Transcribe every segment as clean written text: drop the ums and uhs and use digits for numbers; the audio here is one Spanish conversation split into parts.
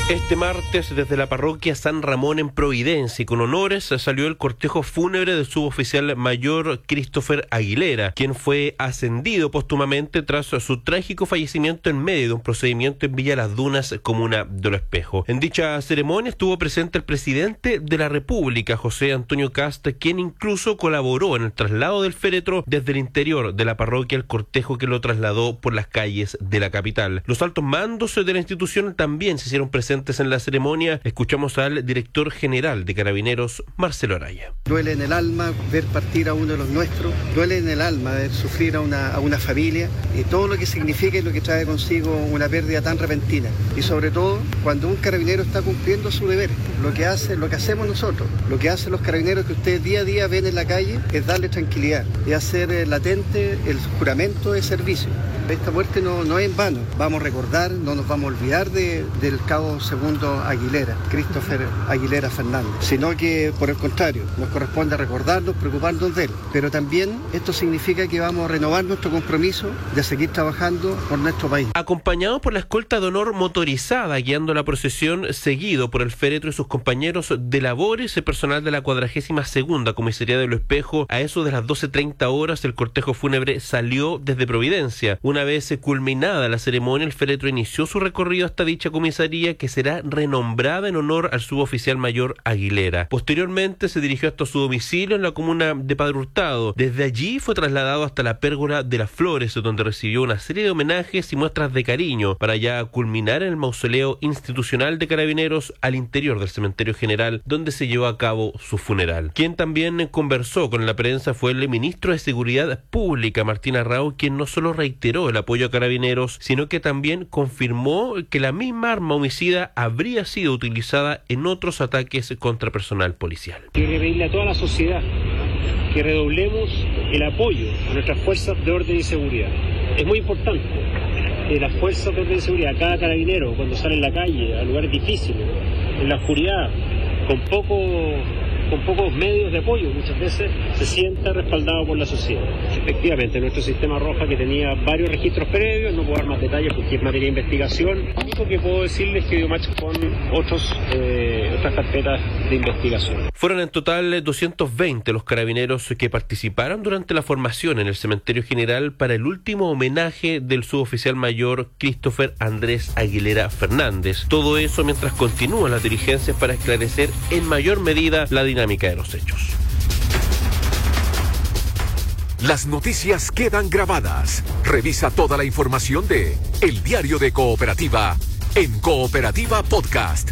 Este martes, desde la parroquia San Ramón en Providencia y con honores, salió el cortejo fúnebre del suboficial mayor Christopher Aguilera, quien fue ascendido póstumamente tras su trágico fallecimiento en medio de un procedimiento en Villa Las Dunas, comuna de Lo Espejo. En dicha ceremonia estuvo presente el presidente de la República, José Antonio Kast, quien incluso colaboró en el traslado del féretro desde el interior de la parroquia al cortejo que lo trasladó por las calles de la capital. Los altos mandos de la institución también se hicieron presentes en la ceremonia. Escuchamos al director general de Carabineros, Marcelo Araya. Duele en el alma ver partir a uno de los nuestros, duele en el alma ver sufrir a una familia y todo lo que significa y lo que trae consigo una pérdida tan repentina. Y sobre todo cuando un carabinero está cumpliendo su deber, lo que hacemos nosotros, lo que hacen los carabineros que ustedes día a día ven en la calle es darle tranquilidad y hacer latente el juramento de servicio. Esta muerte no es en vano, vamos a recordar, no nos vamos a olvidar del cabo segundo Aguilera, Christopher Aguilera Fernández, sino que por el contrario, nos corresponde recordarnos, preocuparnos de él, pero también esto significa que vamos a renovar nuestro compromiso de seguir trabajando por nuestro país. Acompañado por la escolta de honor motorizada guiando la procesión, seguido por el féretro y sus compañeros de labores, el personal de la 42ª Comisaría de Lo Espejo, a eso de las 12:30 horas, el cortejo fúnebre salió desde Providencia. Una vez culminada la ceremonia, el féretro inició su recorrido hasta dicha comisaría, que será renombrada en honor al suboficial mayor Aguilera. Posteriormente se dirigió hasta su domicilio en la comuna de Padre Hurtado. Desde allí fue trasladado hasta la Pérgola de las Flores, donde recibió una serie de homenajes y muestras de cariño, para ya culminar en el mausoleo institucional de Carabineros al interior del cementerio general, donde se llevó a cabo su funeral. Quien también conversó con la prensa fue el ministro de Seguridad Pública, Martín Arrau, quien no solo reiteró el apoyo a Carabineros, sino que también confirmó que la misma arma homicida habría sido utilizada en otros ataques contra personal policial. Quiero pedirle a toda la sociedad que redoblemos el apoyo a nuestras fuerzas de orden y seguridad. Es muy importante que las fuerzas de orden y seguridad, cada carabinero, cuando sale en la calle, a lugares difíciles, en la oscuridad, con pocos medios de apoyo, muchas veces se sienta respaldado por la sociedad. Efectivamente, nuestro sistema Roja, que tenía varios registros previos, no puedo dar más detalles porque es materia de investigación. Lo único que puedo decirles es que dio match con otras carpetas de investigación. Fueron en total 220 los carabineros que participaron durante la formación en el cementerio general para el último homenaje del suboficial mayor Christopher Andrés Aguilera Fernández. Todo eso mientras continúan las diligencias para esclarecer en mayor medida la dinámica de los hechos. Las noticias quedan grabadas. Revisa toda la información de El Diario de Cooperativa en Cooperativa Podcast.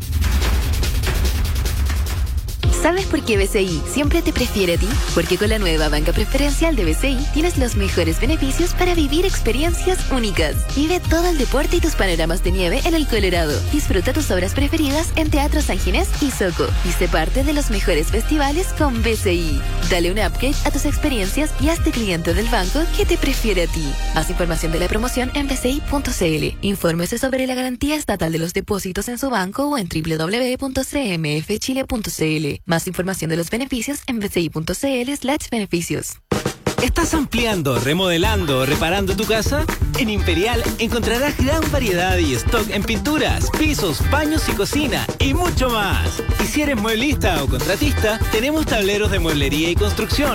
¿Sabes por qué BCI siempre te prefiere a ti? Porque con la nueva banca preferencial de BCI tienes los mejores beneficios para vivir experiencias únicas. Vive todo el deporte y tus panoramas de nieve en el Colorado. Disfruta tus obras preferidas en Teatro San Ginés y Soco. Y sé parte de los mejores festivales con BCI. Dale un upgrade a tus experiencias y hazte cliente del banco que te prefiere a ti. Más información de la promoción en bci.cl. Infórmese sobre la garantía estatal de los depósitos en su banco o en www.cmfchile.cl. Más información de los beneficios en bci.cl/beneficios. ¿Estás ampliando, remodelando o reparando tu casa? En Imperial encontrarás gran variedad y stock en pinturas, pisos, baños y cocina y mucho más. Y si eres mueblista o contratista, tenemos tableros de mueblería y construcción,